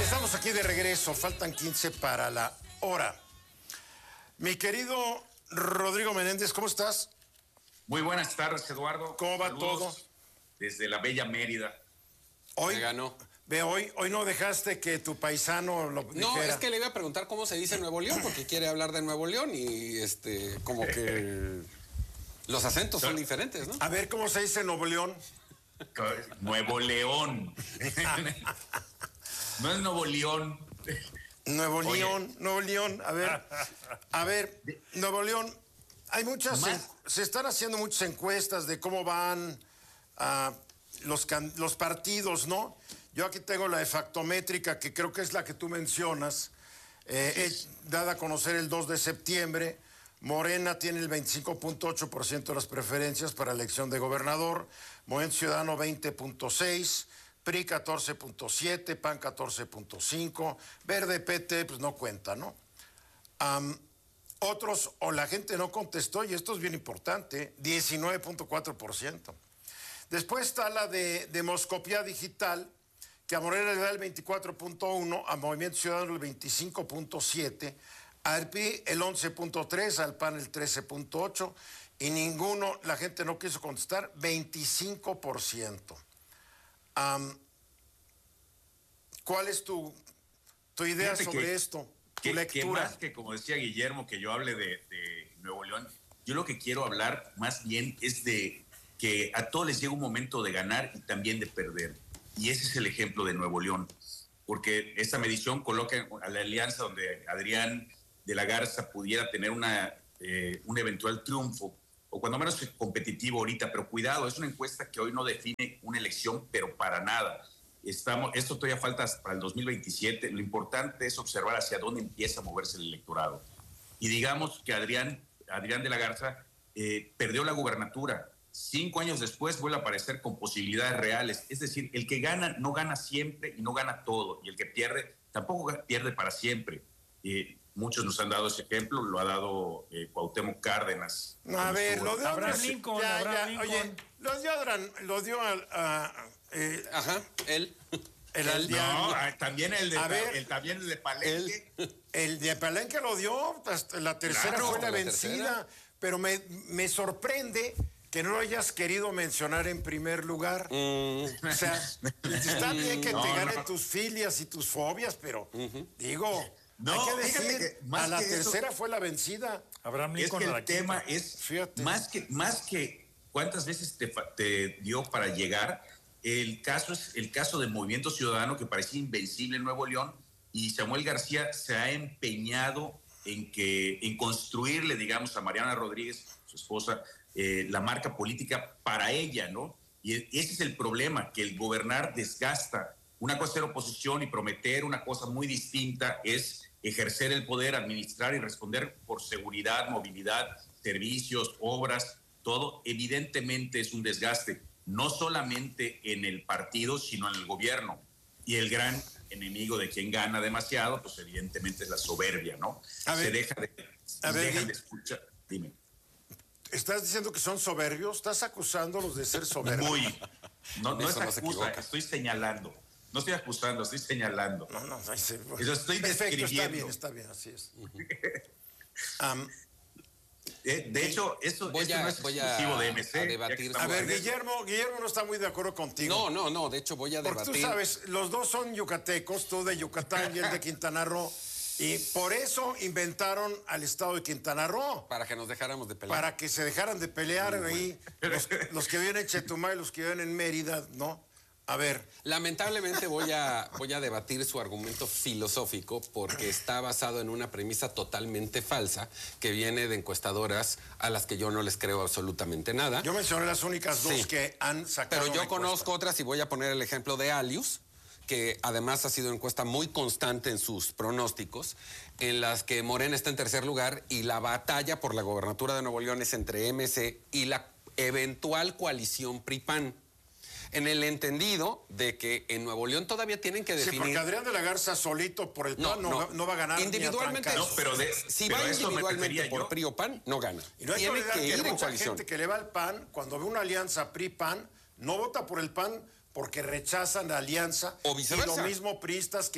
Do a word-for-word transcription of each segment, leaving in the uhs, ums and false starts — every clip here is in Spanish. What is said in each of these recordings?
Estamos aquí de regreso, faltan quince para la hora. Mi querido Rodrigo Menéndez, ¿cómo estás? Muy buenas tardes, Eduardo. ¿Cómo va Saludos todo? Desde la bella Mérida. Hoy Me ganó. Ve, hoy, hoy no dejaste que tu paisano lo dijera. No, es que le iba a preguntar cómo se dice Nuevo León, porque quiere hablar de Nuevo León y este, como que los acentos son diferentes, ¿no? A ver, ¿cómo se dice Nuevo León? Nuevo León. No es Nuevo León. Nuevo Oye. León, Nuevo León. A ver, a ver, Nuevo León. Hay muchas, Más. en- se están haciendo muchas encuestas de cómo van ah, los, can- los partidos, ¿no? Yo aquí tengo la de Factométrica, que creo que es la que tú mencionas, eh, es dada a conocer el dos de septiembre. Morena tiene el veinticinco punto ocho por ciento de las preferencias para elección de gobernador, Movimiento Ciudadano veinte punto seis, P R I catorce punto siete, P A N catorce punto cinco, Verde P T pues no cuenta, ¿no? Am, otros, o la gente no contestó, y esto es bien importante, diecinueve punto cuatro por ciento. Después está la de Demoscopía Digital, que a Morena le da el veinticuatro punto uno, a Movimiento Ciudadano el veinticinco punto siete, al P R I el once punto tres, al P A N el trece punto ocho, y ninguno, la gente no quiso contestar, veinticinco por ciento. Am, ¿Cuál es tu, tu idea Fíjate sobre que- esto? Tu Que, que lectura. más que, como decía Guillermo, que yo hable de, de Nuevo León, yo lo que quiero hablar más bien es de que a todos les llega un momento de ganar y también de perder. Y ese es el ejemplo de Nuevo León. Porque esta medición coloca a la alianza donde Adrián de la Garza pudiera tener una, eh, un eventual triunfo, o cuando menos competitivo ahorita, pero cuidado, es una encuesta que hoy no define una elección, pero para nada. Estamos, esto todavía falta para el dos mil veintisiete, lo importante es observar hacia dónde empieza a moverse el electorado. Y digamos que Adrián, Adrián de la Garza eh, perdió la gubernatura, cinco años después vuelve a aparecer con posibilidades reales, es decir, el que gana no gana siempre y no gana todo, y el que pierde tampoco pierde para siempre. Eh, muchos nos han dado ese ejemplo, lo ha dado eh, Cuauhtémoc Cárdenas. No, a ver, lo de Abraham Andrés- Lincoln, ya, Abraham ya, Lincoln. Oye, lo dio Adran, lo dio al, a, eh, Ajá, él. el Él. aldeano. No, ah, también el de, A ver. el, también el de Palenque. El de Palenque lo dio, hasta la tercera Claro, fue la la vencida, tercera. pero me, me sorprende que no lo hayas querido mencionar en primer lugar. Mm, O sea, está bien que No, te ganen no. tus filias y tus fobias, pero digo, No, hay que fíjate decir, que más a la que eso- tercera fue la vencida. Abraham Es Lincoln que a el la quinta. tema es Fíjate. más que más que cuántas veces te, fa- te dio para llegar. El caso es el caso del Movimiento Ciudadano, que parecía invencible en Nuevo León, y Samuel García se ha empeñado en que en construirle, digamos, a Mariana Rodríguez, su esposa, eh, la marca política para ella, ¿no? Y e- ese es el problema, que el gobernar desgasta. Una cosa es ser oposición y prometer, una cosa muy distinta es ejercer el poder, administrar y responder por seguridad, movilidad, servicios, obras, todo. Evidentemente es un desgaste, no solamente en el partido, sino en el gobierno. Y el gran enemigo de quien gana demasiado, pues evidentemente es la soberbia, ¿no? A ver, Se deja de, a ver, dejan di- de escuchar. Dime. ¿Estás diciendo que son soberbios? ¿Estás acusándolos de ser soberbios? Muy. No, En no es eso no se acusa, equivoca. estoy señalando. No estoy acusando, estoy señalando. No, no, no. sí, Eso estoy Perfecto, está describiendo. bien, está bien, así es. Am, Eh, de hecho, esto, Voy esto a- no es voy a- exclusivo de M C. a ya que debatir estamos a ver, en eso. Guillermo, Guillermo no está muy de acuerdo contigo. no, no, no, de hecho voy a Porque debatir. tú sabes, los dos son yucatecos, tú de Yucatán y él de Quintana Roo. Y por eso inventaron al estado de Quintana Roo. Para que nos dejáramos de pelear. Para que se dejaran de pelear ahí los, los que viven en Chetumal y los que viven en Mérida, ¿no? A ver, Lamentablemente voy a, voy a debatir su argumento filosófico porque está basado en una premisa totalmente falsa que viene de encuestadoras a las que yo no les creo absolutamente nada. yo mencioné las únicas dos Sí. que han sacado. Pero una yo conozco encuesta. otras y voy a poner el ejemplo de Alius, que además ha sido encuesta muy constante en sus pronósticos, en las que Morena está en tercer lugar y la batalla por la gobernatura de Nuevo León es entre M C y la eventual coalición P R I-P A N. En el entendido de que en Nuevo León todavía tienen que Sí, definir... porque Adrián de la Garza solito por el P A N no, no, no va a ganar. Individualmente, ni a No, pero de- si pero va a eso me individualmente refería por yo. P R I o P A N, no gana. Y no hay que Tiene olvidar que que, ir hay en mucha coalición. gente que le va al P A N, cuando ve una alianza P R I-P A N, no vota por el P A N porque rechazan la alianza. O viceversa. Y lo mismo priistas que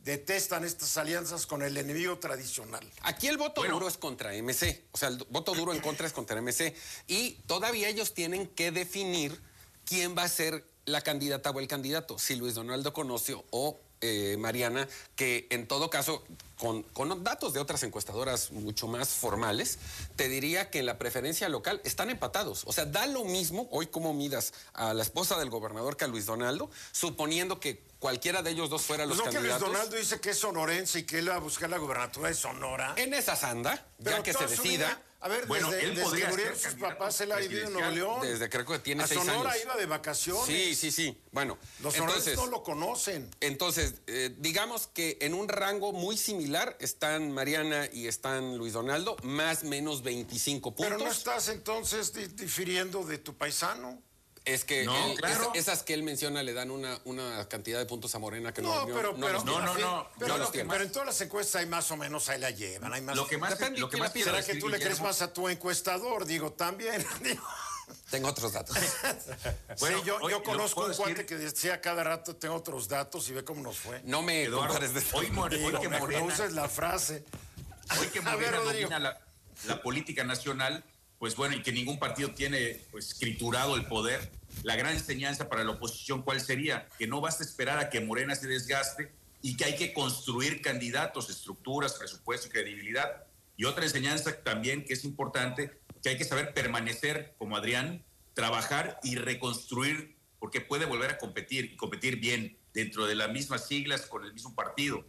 detestan estas alianzas con el enemigo tradicional. Aquí el voto Bueno. duro es contra M C, o sea, el voto duro en contra es contra M C, y todavía ellos tienen que definir quién va a ser la candidata o el candidato, si Luis Donaldo Colosio o eh, Mariana, que en todo caso, con, con datos de otras encuestadoras mucho más formales, te diría que en la preferencia local están empatados. O sea, da lo mismo hoy como midas a la esposa del gobernador que a Luis Donaldo, suponiendo que cualquiera de ellos dos fuera los Pues no, que Luis candidatos. Donaldo dice que es sonorense y que él va a buscar la gubernatura de Sonora. En esa sanda, Pero ya que se toda su decida. vida, a ver, Bueno, desde, él desde podría que murieron ser sus candidato papás, él ha vivido en Nuevo presidencial. León. Desde creo que tiene A seis Sonora años. iba de vacaciones. Sí, sí, sí. Bueno, Los entonces, sonorenses no lo conocen. entonces eh, digamos que en un rango muy similar están Mariana y están Luis Donaldo, más menos veinticinco puntos. Pero no estás entonces di- difiriendo de tu paisano. Es que No, él- claro. es- esas que él menciona le dan una, una cantidad de puntos a Morena que No, no, pero, no pero, los tiene. no, no, no, pero, no lo los que- tiene. pero en todas las encuestas hay más o menos, ahí la llevan. Hay más. Lo que más, Depende lo que quién más la pida. quiero ¿Será que decir, tú le crees Guillermo, más a tu encuestador? Digo, también. Digo. Tengo otros datos. Bueno, sí, yo, hoy yo lo conozco puedo un cuate decir- que decía cada rato, tengo otros datos y ve cómo nos fue. No me Eduardo, compares de hoy, More- hoy Digo, que mejor Morena, no uses la frase. hoy que A ver, Morena Rodrigo. domina la, la política nacional, pues bueno, y que ningún partido tiene pues escriturado el poder, la gran enseñanza para la oposición, ¿cuál sería? Que no basta esperar a que Morena se desgaste y que hay que construir candidatos, estructuras, presupuesto y credibilidad. Y otra enseñanza también que es importante, que hay que saber permanecer como Adrián, trabajar y reconstruir, porque puede volver a competir y competir bien dentro de las mismas siglas con el mismo partido.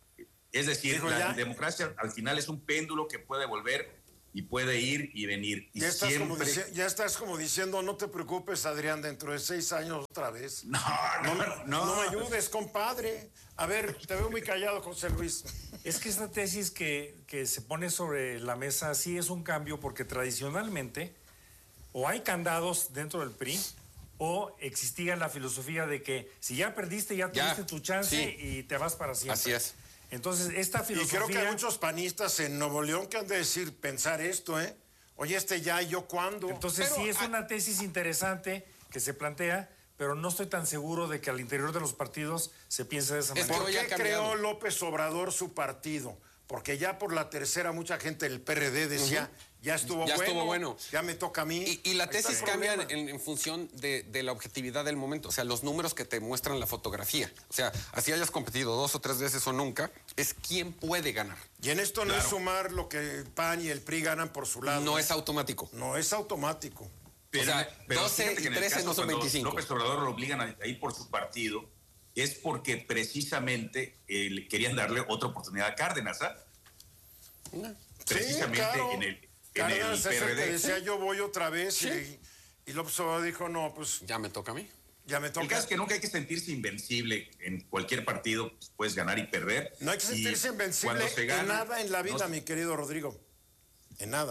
Es decir, Dijo la ya- democracia al final es un péndulo que puede volver y puede ir y venir. Y Ya estás, como siempre... dici- ya estás como diciendo, no te preocupes, Adrián, dentro de seis años otra vez. No, No, no, me- no. no me ayudes, compadre. A ver, te veo muy callado, José Luis. Es que esta tesis que, que se pone sobre la mesa sí es un cambio porque tradicionalmente o hay candados dentro del P R I o existía la filosofía de que si ya perdiste ya Ya, tuviste tu chance sí. y te vas para siempre. Así es. Entonces esta Y filosofía... creo que hay muchos panistas en Nuevo León que han de decir, pensar esto, ¿eh? Oye, este ya, ¿y yo cuándo? Entonces Pero, sí es ah, una tesis interesante que se plantea, pero no estoy tan seguro de que al interior de los partidos se piense de esa Es que manera. ¿Por hoy ha qué cambiado. creó López Obrador su partido? Porque ya por la tercera mucha gente del P R D decía, ya estuvo Ya bueno. estuvo bueno. Ya me toca a mí. Y, y la Ahí está tesis el cambia problema. en, en función de, de la objetividad del momento, o sea, los números que te muestran la fotografía. O sea, así hayas competido dos o tres veces o nunca, es quién puede ganar. Y en esto no Claro. es sumar lo que el P A N y el P R I ganan por su lado. No ¿eh? es automático. No es automático. Pero, O sea, pero doce fíjate y que en el trece caso no son cuando veinticinco. López Obrador lo obligan a, a ir por su partido, es porque precisamente eh, le querían darle otra oportunidad a Cárdenas, ¿ah? Precisamente Sí, claro. en el, en Cárdenas el es el P R que D. decía, yo voy otra vez. Sí. Y, y López Obrador dijo, no, pues Ya me toca a mí. ya me El caso toca. es que nunca hay que sentirse invencible. En cualquier partido pues, puedes ganar y perder. No hay que Y sentirse invencible cuando se gana, en nada en la vida, no- mi querido Rodrigo. En nada.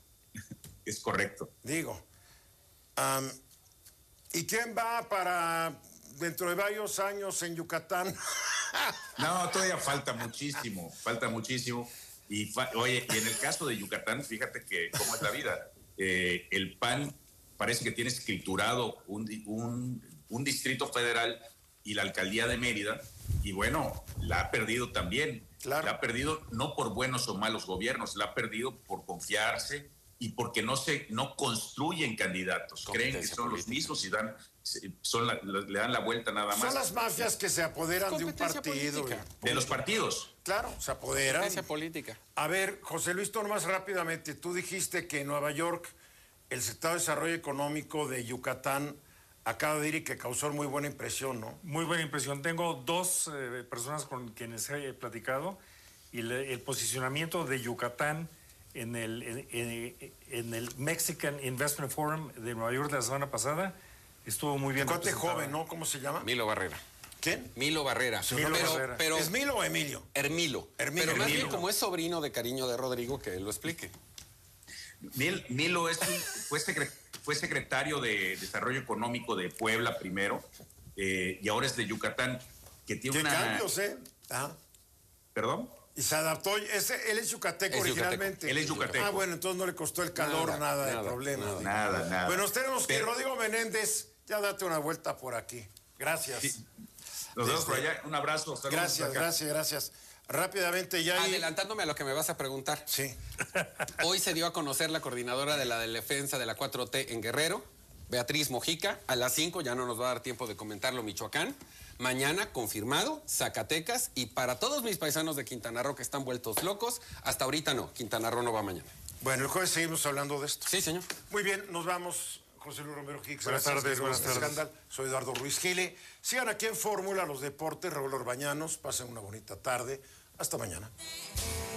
Es correcto. Digo. Am, ¿Y quién va para dentro de varios años en Yucatán? No, todavía falta muchísimo, falta muchísimo. Y fa- oye, y en el caso de Yucatán, fíjate que cómo es la vida. Eh, el P A N parece que tiene escriturado un, di- un, un distrito federal y la alcaldía de Mérida, y bueno, la ha perdido también. Claro. La ha perdido no por buenos o malos gobiernos, la ha perdido por confiarse y porque no se no construyen candidatos. Creen que Competencia son los política. mismos y dan son la- le dan la vuelta nada más. Son las mafias que se apoderan de un Competencia partido. política. y- De los partidos. Claro, se apoderan. Competencia política. A ver, José Luis, tú más rápidamente, tú dijiste que en Nueva York el sector de desarrollo económico de Yucatán acaba de ir y que causó muy buena impresión, ¿no? Muy buena impresión. Tengo dos eh, personas con quienes he platicado y le- el posicionamiento de Yucatán en el, en, en- en el Mexican Investment Forum de Nueva York de la semana pasada estuvo muy bien. Cuate representado. joven, ¿no? ¿Cómo se llama? Milo Barrera. ¿Quién? Milo Barrera. Milo pero, Barrera. pero ¿Es Milo o Emilio? Hermilo. Hermilo. Pero más bien Hermilo. como es sobrino de cariño de Rodrigo, que él lo explique. Mil- Milo es un- fue, secre- fue secretario de Desarrollo Económico de Puebla primero, eh, y ahora es de Yucatán, que tiene ¿Qué una... cambios, eh? Ah. ¿Perdón? Y se adaptó. Ese, él es yucateco Es yucateco. originalmente. Él es yucateco. Ah, bueno, entonces no le costó el calor nada, Nada, de nada, problema. nada. Nada, nada. Bueno, nos tenemos que ir. Pero- Rodrigo Menéndez, ya date una vuelta por aquí. Gracias. Sí. Nos vemos por allá. Un abrazo. Saludos Gracias, acá. gracias, gracias. Rápidamente ya... hay- Adelantándome a lo que me vas a preguntar. Sí. Hoy se dio a conocer la coordinadora de la defensa de la cuatro T en Guerrero, Beatriz Mojica. A las cinco ya no nos va a dar tiempo de comentarlo, Michoacán. Mañana, confirmado, Zacatecas. Y para todos mis paisanos de Quintana Roo que están vueltos locos, hasta ahorita no. Quintana Roo no va mañana. Bueno, el jueves seguimos hablando de esto. Sí, señor. Muy bien, nos vamos. José Luis Romero Hicks. Buenas gracias, tardes, que buenas nos tardes. escándalo. Soy Eduardo Ruiz Gili. Sigan aquí en Fórmula, los deportes, Raúl Orbañanos. Pasen una bonita tarde. Hasta mañana.